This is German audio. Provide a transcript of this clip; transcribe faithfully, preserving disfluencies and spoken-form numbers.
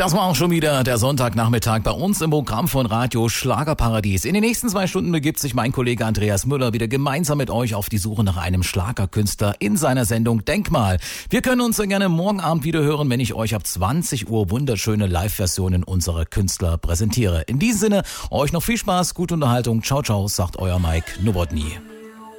Das war auch schon wieder der Sonntagnachmittag bei uns im Programm von Radio Schlagerparadies. In den nächsten zwei Stunden begibt sich mein Kollege Andreas Müller wieder gemeinsam mit euch auf die Suche nach einem Schlagerkünstler in seiner Sendung Denkmal. Wir können uns sehr gerne morgen Abend wieder hören, wenn ich euch ab zwanzig Uhr wunderschöne Live-Versionen unserer Künstler präsentiere. In diesem Sinne, euch noch viel Spaß, gute Unterhaltung. Ciao, ciao, sagt euer Mike Nowotny.